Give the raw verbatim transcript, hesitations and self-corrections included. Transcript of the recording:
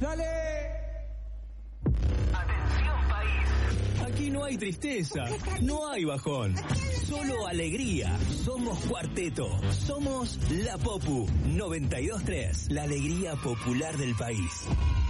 ¡Dale! Atención país. Aquí no hay tristeza, no hay bajón, solo alegría. Somos Cuarteto, somos La Popu noventa y dos punto tres, la alegría popular del país.